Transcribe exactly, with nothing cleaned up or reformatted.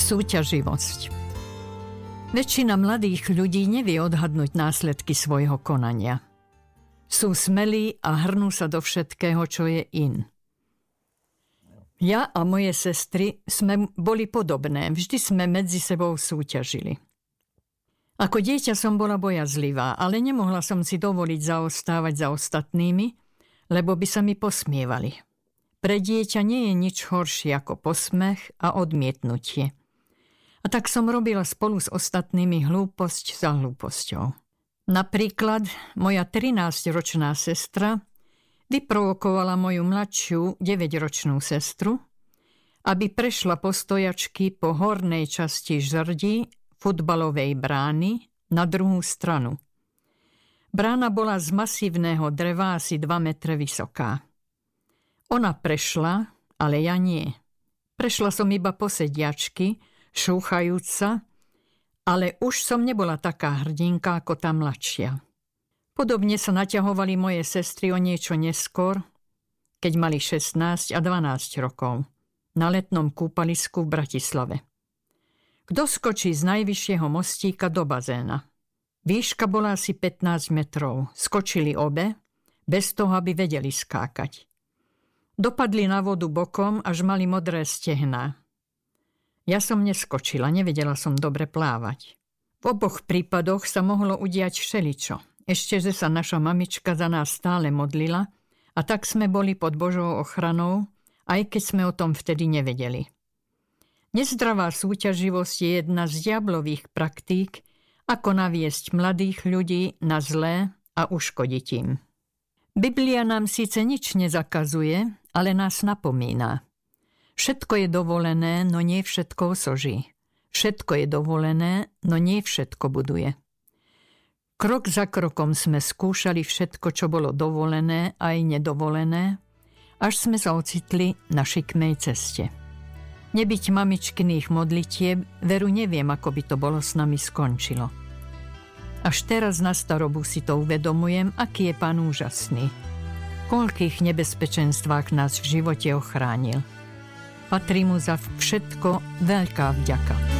Súťaživosť. Väčšina mladých ľudí nevie odhadnúť následky svojho konania. Sú smelí a hrnú sa do všetkého, čo je in. Ja a moje sestry sme boli podobné, vždy sme medzi sebou súťažili. Ako dieťa som bola bojazlivá, ale nemohla som si dovoliť zaostávať za ostatnými, lebo by sa mi posmievali. Pre dieťa nie je nič horšie ako posmech a odmietnutie. A tak som robila spolu s ostatnými hlúposť za hlúposťou. Napríklad moja trinásťročná sestra vyprovokovala moju mladšiu deväťročnú sestru, aby prešla po stojačky po hornej časti žrdí futbalovej brány na druhú stranu. Brána bola z masívneho dreva asi dva metre vysoká. Ona prešla, ale ja nie. Prešla som iba po sediačky, šúchajúc sa, ale už som nebola taká hrdinka ako tá mladšia. Podobne sa naťahovali moje sestry o niečo neskôr, keď mali šestnásť a dvanásť rokov, na letnom kúpalisku v Bratislave. Kto skočí z najvyššieho mostíka do bazéna? Výška bola asi pätnásť metrov. Skočili obe, bez toho, aby vedeli skákať. Dopadli na vodu bokom, až mali modré stehná. Ja som neskočila, nevedela som dobre plávať. V oboch prípadoch sa mohlo udiať všeličo. Ešte, že sa naša mamička za nás stále modlila a tak sme boli pod Božou ochranou, aj keď sme o tom vtedy nevedeli. Nezdravá súťaživosť je jedna z diablových praktík, ako naviesť mladých ľudí na zlé a uškodiť im. Biblia nám síce nič nezakazuje, ale nás napomína. Všetko je dovolené, no nie všetko osoží. Všetko je dovolené, no nie všetko buduje. Krok za krokom sme skúšali všetko, čo bolo dovolené aj nedovolené, až sme sa ocitli na šikmej ceste. Nebyť mamičkyných modlitieb, veru neviem, ako by to bolo s nami skončilo. Až teraz na starobu si to uvedomujem, aký je Pán úžasný. Koľkých nebezpečenstvách nás v živote ochránil. Patrí mu za všetko veľká vďaka.